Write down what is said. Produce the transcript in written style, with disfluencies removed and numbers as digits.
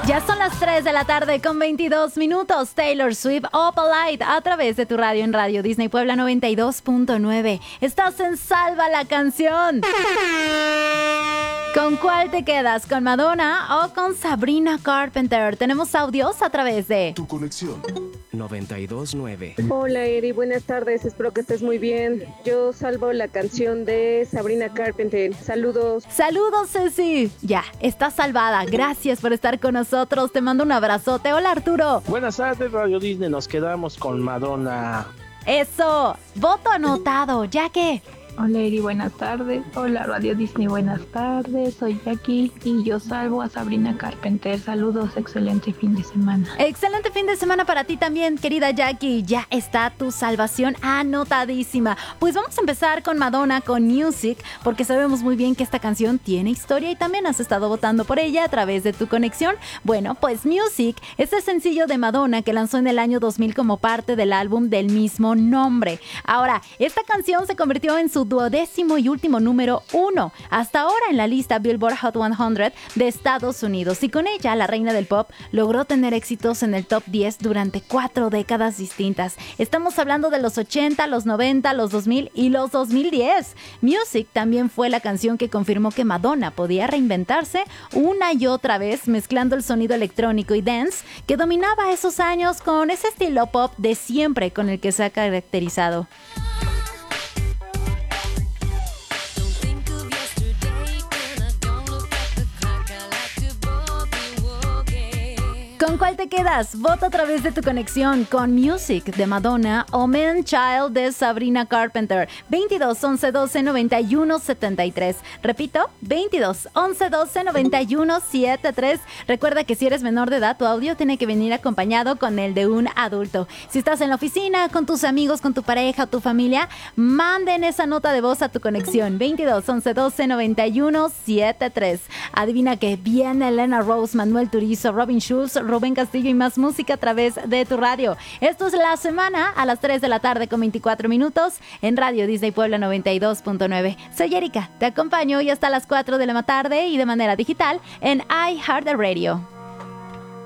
Ya son las 3 de la tarde con 22 minutos. Taylor Swift, Opalite, a través de tu radio en Radio Disney Puebla 92.9. Estás en Salva la Canción. ¿Con cuál te quedas? ¿Con Madonna o con Sabrina Carpenter? Tenemos audios a través de Tu conexión 92.9. Hola Eri, buenas tardes, espero que estés muy bien. Yo salvo la canción de Sabrina Carpenter. Saludos. Saludos, Ceci. Ya, estás salvada. Gracias por estar con nosotros. Te mando un abrazote. Hola, Arturo. Buenas tardes, Radio Disney. Nos quedamos con Madonna. Eso. Voto anotado. Ya que... Hola Eri, buenas tardes. Hola Radio Disney, buenas tardes. Soy Jackie y yo salvo a Sabrina Carpenter. Saludos, excelente fin de semana. Excelente fin de semana para ti también, querida Jackie. Ya está tu salvación anotadísima. Pues vamos a empezar con Madonna, con Music, porque sabemos muy bien que esta canción tiene historia y también has estado votando por ella a través de tu conexión. Bueno, pues Music es el sencillo de Madonna que lanzó en el año 2000 como parte del álbum del mismo nombre. Ahora, esta canción se convirtió en su 12º y último número 1 hasta ahora en la lista Billboard Hot 100 de Estados Unidos, y con ella la reina del pop logró tener éxitos en el top 10 durante 4 décadas distintas. Estamos hablando de los 80, los 90, los 2000 y los 2010. Music también fue la canción que confirmó que Madonna podía reinventarse una y otra vez, mezclando el sonido electrónico y dance que dominaba esos años con ese estilo pop de siempre con el que se ha caracterizado. ¿Con cuál te quedas? Vota a través de tu conexión con Music de Madonna o Man Child de Sabrina Carpenter. 22 11 12 91 73. Repito, 22 11 12 91 73. Recuerda que si eres menor de edad, tu audio tiene que venir acompañado con el de un adulto. Si estás en la oficina, con tus amigos, con tu pareja o tu familia, manden esa nota de voz a tu conexión. 22 11 12 91 73. Adivina que viene Elena Rose, Manuel Turizo, Robin Schulz, Rubén Castillo y más música a través de tu radio. Esto es La Semana a las 3 de la tarde con 24 minutos en Radio Disney Puebla 92.9. Soy Erika, te acompaño hoy hasta las 4 de la tarde y de manera digital en iHeartRadio.